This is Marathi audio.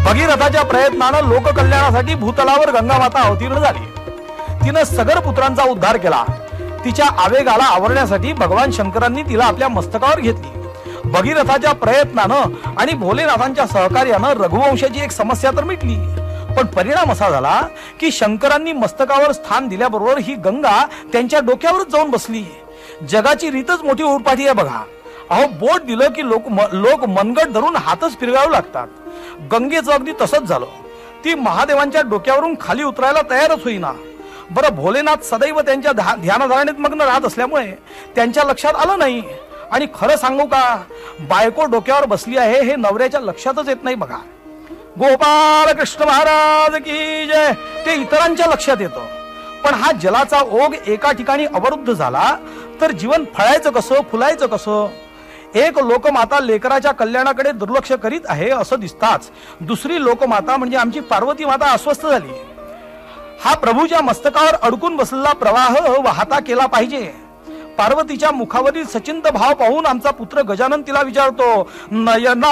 भगीरथाच्या प्रयत्नानं लोककल्याणासाठी भूतलावर गंगामाता अवतीर्ण झाली. तिनं सगर पुत्रांचा उद्धार केला. तिच्या आवेगाला आवरण्यासाठी भगवान शंकरांनी तिला आपल्या मस्तकावर घेतली. भगीरथाच्या प्रयत्नानं आणि भोलेनाथांच्या सहकार्यानं रघुवंशाची एक समस्या तर मिटली, पण परिणाम असा झाला की शंकरांनी मस्तकावर स्थान दिल्याबरोबर ही गंगा त्यांच्या डोक्यावरच जाऊन बसली. जगाची रीतच मोठी उरपाठी आहे बघा. अहो, बोट दिलं की लोक मनगट धरून हातच फिरवावू लागतात. गंगेचं अगदी तसंच झालं. ती महादेवांच्या डोक्यावरून खाली उतरायला तयारच होईना. बरं, भोलेनाथ सदैव त्यांच्या ध्यानधारणेत मग्न राहत असल्यामुळे त्यांच्या लक्षात आलं नाही. आणि खरं सांगू का, बायको डोक्यावर बसली आहे हे नवऱ्याच्या लक्षातच येत नाही बघा. गोपाल कृष्ण महाराज की जय. ते इतरांच्या लक्षात येतं, पण हा जलाचा ओघ एका ठिकाणी अवरुद्ध झाला तर जीवन फळायचं कसं, फुलायचं कसं? एक लोकमाता लेकराच्या कल्याणाकडे दुर्लक्ष करीत आहे असं दिसताच दुसरी लोकमाता म्हणजे आमची पार्वती माता अस्वस्थ झाली. हा प्रभूच्या मस्तकावर अडकून बसलेला प्रवाह वाहता केला पाहिजे. पार्वतीच्या मुखावरील सचिंत भाव पाहून आमचा पुत्र गजानन तिला विचारतो, नयना